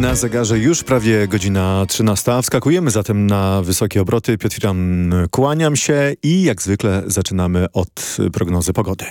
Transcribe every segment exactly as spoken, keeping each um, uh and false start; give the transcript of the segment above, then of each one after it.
Na zegarze już prawie godzina trzynasta. Wskakujemy zatem na wysokie obroty. Piotr Firan, kłaniam się i jak zwykle zaczynamy od prognozy pogody.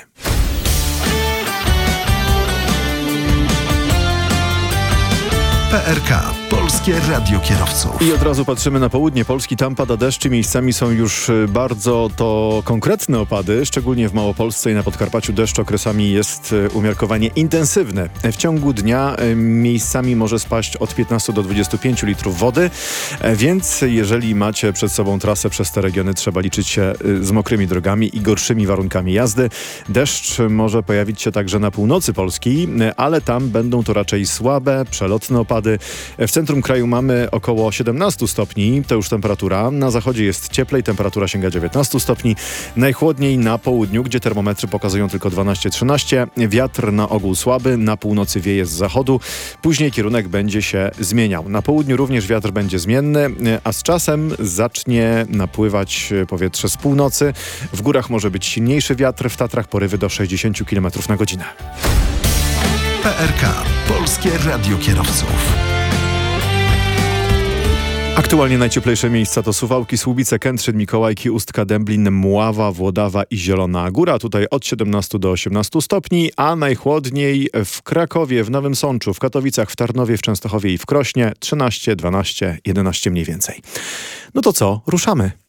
P R K. Polskie Radio Kierowców. I od razu patrzymy na południe Polski. Tam pada deszcz i miejscami są już bardzo to konkretne opady. Szczególnie w Małopolsce i na Podkarpaciu deszcz okresami jest umiarkowanie intensywny. W ciągu dnia miejscami może spaść od piętnastu do dwudziestu pięciu litrów wody. Więc jeżeli macie przed sobą trasę przez te regiony, trzeba liczyć się z mokrymi drogami i gorszymi warunkami jazdy. Deszcz może pojawić się także na północy Polski, ale tam będą to raczej słabe, przelotne opady. W centrum kraju mamy około siedemnastu stopni, to już temperatura. Na zachodzie jest cieplej, temperatura sięga dziewiętnastu stopni. Najchłodniej na południu, gdzie termometry pokazują tylko dwanaście trzynaście. Wiatr na ogół słaby, na północy wieje z zachodu. Później kierunek będzie się zmieniał. Na południu również wiatr będzie zmienny, a z czasem zacznie napływać powietrze z północy. W górach może być silniejszy wiatr, w Tatrach porywy do sześćdziesięciu kilometrów na godzinę. P R K. Polskie Radio Kierowców. Aktualnie najcieplejsze miejsca to Suwałki, Słubice, Kętrzyn, Mikołajki, Ustka, Dęblin, Mława, Włodawa i Zielona Góra. Tutaj od siedemnastu do osiemnastu stopni, a najchłodniej w Krakowie, w Nowym Sączu, w Katowicach, w Tarnowie, w Częstochowie i w Krośnie trzynaście, dwanaście, jedenaście mniej więcej. No to co? Ruszamy.